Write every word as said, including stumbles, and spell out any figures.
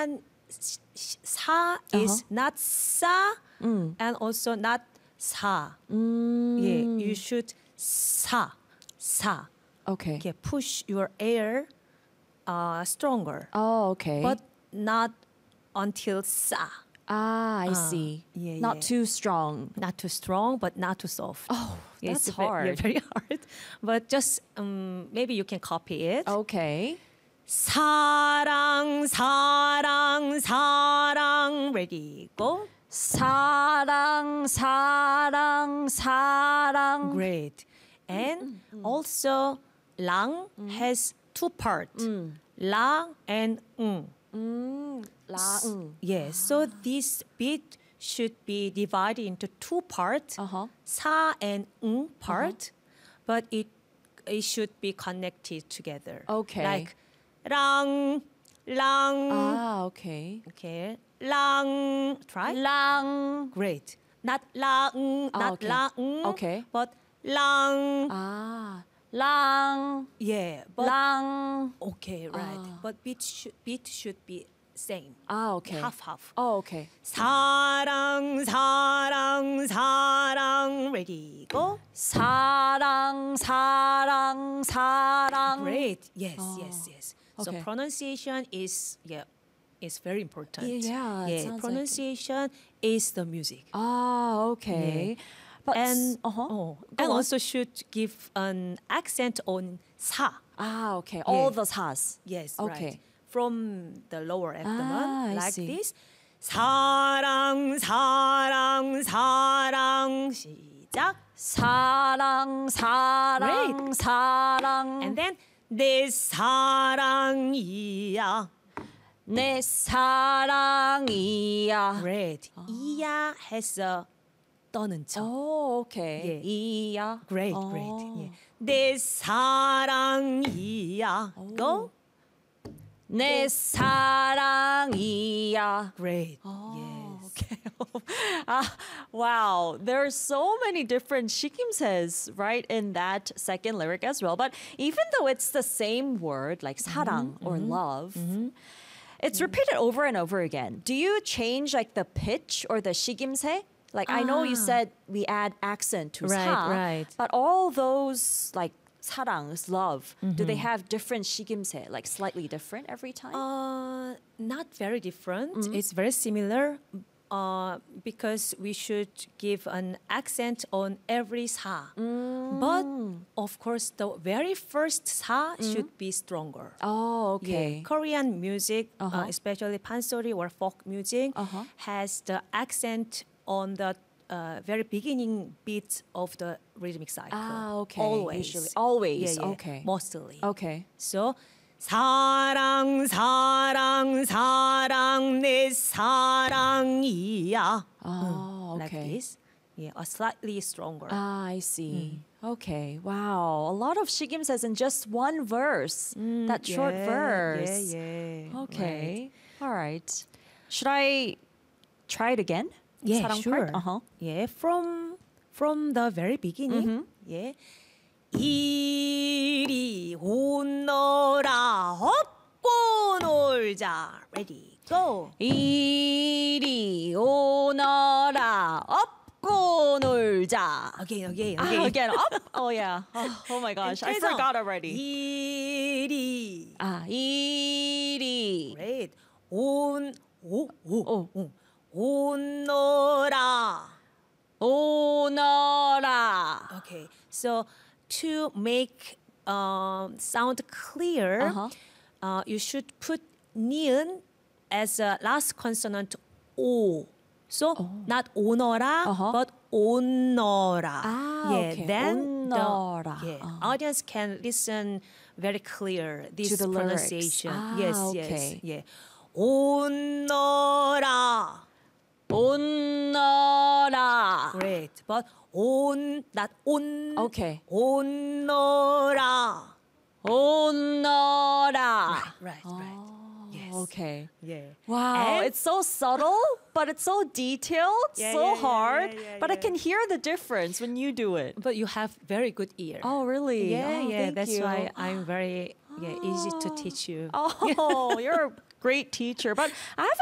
Korean sh- sh- sa is not sa Mm. and also not sa. Mm. Yeah, you should sa, sa. Okay. Okay, push your air uh, stronger, Oh, okay. but not until sa. ah, I see. yeah, Not yeah. too strong. Not too strong, but not too soft. Oh, Yeah, that's it's ve- yeah, hard. very hard. But just um, maybe you can copy it. Okay. 사랑, 사랑, 사랑. Ready, go. 사랑, 사랑, 사랑. Great. And also, lang has two parts. lang and ng. 음, 라응. Yes. So this beat should be divided into two parts. Uh-huh. 사 and ng part, but it it should be connected together. Okay. Like 랑, 랑. Ah, okay. Okay. 랑. Try. 랑. Great. Not lang, Ah, not okay. lang. Okay. But lang. Ah, 랑. Yeah. But 랑. okay, right. But beat should beat should be same. Ah, okay. Half half. Oh, okay. 사랑, 사랑, 사랑. Ready, go. 사랑, 사랑, 사랑. Great. Yes, yes, yes. So Okay. pronunciation is yeah, is very important. Yeah, it yeah. sounds like- Pronunciation is the music. Ah, okay. But and uh-huh. oh, Go and on. also should give an accent on sa. Ah, okay. All Yeah. the 사s. Yes, Okay. right. From the lower abdomen, Ah, I like see. this. 사랑, 사랑, 사랑. 시작. 사랑, 사랑, 사랑. And then 내 사랑이야. 내 사랑이야. Great. 이야 has a 떠는 척. Oh, okay. Yeah. 이야. Great, Oh. great. Yeah. 내 사랑이야. Go. 내 사랑이야. Great. Oh, yes. okay. Ah, wow. There are so many different shikimses right in that second lyric as well. But even though it's the same word, like 사랑 or love, it's repeated over and over again. Do you change like the pitch or the shikimse? Like I know you said we add accent to Right, 사, right. but all those like 사랑 is love. Do they have different shikimse, like slightly different every time? Uh, not very different. It's very similar. Uh, because we should give an accent on every sa. But of course, the very first sa should be stronger. oh, Yeah, okay. Korean music, uh, Uh-huh. especially pansori or folk music, Uh-huh. has the accent on the uh, very beginning beat of the rhythmic cycle. Ah, okay. Always. Usually. Always. Yeah, yeah. Okay. Mostly. Okay. So 사랑 사랑 사랑 내 사랑이야. Oh, Like okay. this. Yeah, a slightly stronger. Ah, I see. Okay. Wow. A lot of shigim says in just one verse. that short Yeah, verse. Yeah, yeah. Okay. All right. Should I try it again? Yeah, 사랑 sure. part? Uh-huh. Yeah, from from the very beginning. Yeah. 이리 오너라 업고 놀자. Ready, go. 이리 오너라 업고 놀자. Again, again, Ah, again. again, up. Oh yeah. Oh, oh my gosh, I 계속. forgot already. 이리. 아, 이리. Great. 온, 오, 오, 오. 오. 오너라. 오너라. Okay, so to make um, sound clear, Uh-huh. uh, you should put ni은 as a last consonant o. So not 오너라, Uh-huh. but 오너라. Ah, yeah, okay. then the 오너라. yeah, Uh. audience can listen very clear this To the lyrics. pronunciation. Ah, yes, okay. yes, yeah. 오너라. 오너라. Great, but 온, not 온. Okay. 오너라. 오너라. Right, right. Yes. Okay. Yeah. Wow, And- it's so subtle, but it's so detailed, Yeah, so yeah, yeah, hard. yeah, yeah, but I yeah. can hear the difference when you do it. But you have very good ear. Oh, really? yeah, Oh, yeah. thank That's you. why I'm very yeah easy to teach you. Oh, you're great teacher. But I have